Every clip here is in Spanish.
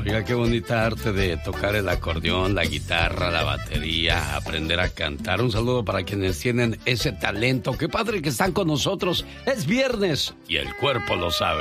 Oiga, qué bonita arte de tocar el acordeón, la guitarra, la batería, aprender a cantar. Un saludo para quienes tienen ese talento. Qué padre que están con nosotros. Es viernes y el cuerpo lo sabe.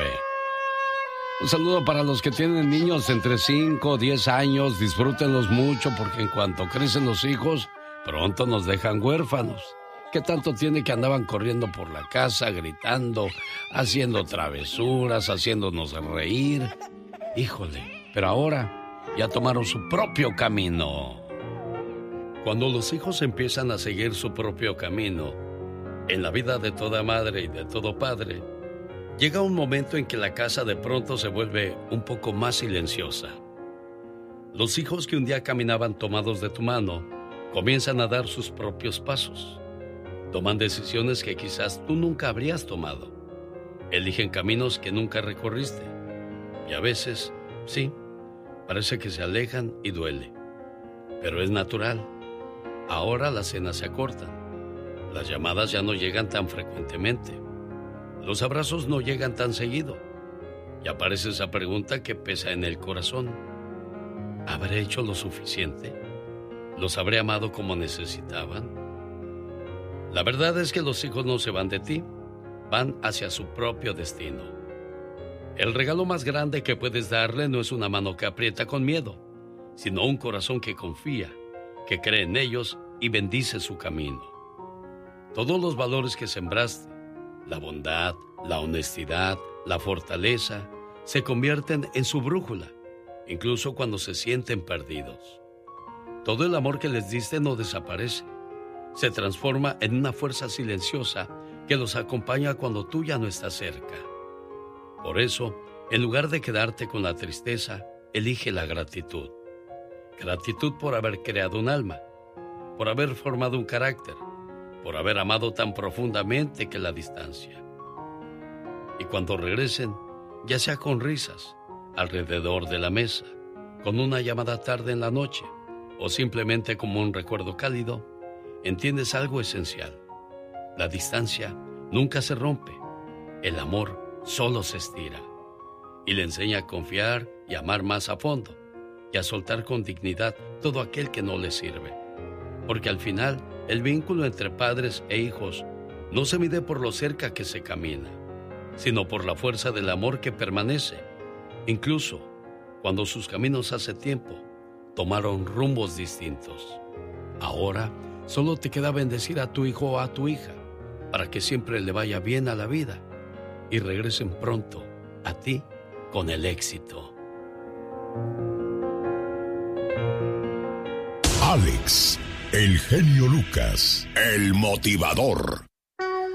Un saludo para los que tienen niños entre 5 o 10 años. Disfrútenlos mucho porque en cuanto crecen los hijos, pronto nos dejan huérfanos. ¿Qué tanto tiene que andaban corriendo por la casa, gritando, haciendo travesuras, haciéndonos reír? Híjole. Pero ahora ya tomaron su propio camino. Cuando los hijos empiezan a seguir su propio camino, en la vida de toda madre y de todo padre, llega un momento en que la casa de pronto se vuelve un poco más silenciosa. Los hijos que un día caminaban tomados de tu mano, comienzan a dar sus propios pasos. Toman decisiones que quizás tú nunca habrías tomado. Eligen caminos que nunca recorriste. Y a veces, sí, parece que se alejan y duele. Pero es natural. Ahora las cenas se acortan. Las llamadas ya no llegan tan frecuentemente. Los abrazos no llegan tan seguido. Y aparece esa pregunta que pesa en el corazón. ¿Habré hecho lo suficiente? ¿Los habré amado como necesitaban? La verdad es que los hijos no se van de ti. Van hacia su propio destino. El regalo más grande que puedes darle no es una mano que aprieta con miedo, sino un corazón que confía, que cree en ellos y bendice su camino. Todos los valores que sembraste, la bondad, la honestidad, la fortaleza, se convierten en su brújula, incluso cuando se sienten perdidos. Todo el amor que les diste no desaparece, se transforma en una fuerza silenciosa que los acompaña cuando tú ya no estás cerca. Por eso, en lugar de quedarte con la tristeza, elige la gratitud. Gratitud por haber creado un alma, por haber formado un carácter, por haber amado tan profundamente que la distancia. Y cuando regresen, ya sea con risas, alrededor de la mesa, con una llamada tarde en la noche, o simplemente como un recuerdo cálido, entiendes algo esencial. La distancia nunca se rompe, el amor solo se estira, y le enseña a confiar y amar más a fondo, y a soltar con dignidad todo aquel que no le sirve. Porque al final, el vínculo entre padres e hijos no se mide por lo cerca que se camina, sino por la fuerza del amor que permanece, incluso cuando sus caminos hace tiempo tomaron rumbos distintos. Ahora, solo te queda bendecir a tu hijo o a tu hija, para que siempre le vaya bien a la vida, y regresen pronto a ti con el éxito. Alex, el genio Lucas, el motivador.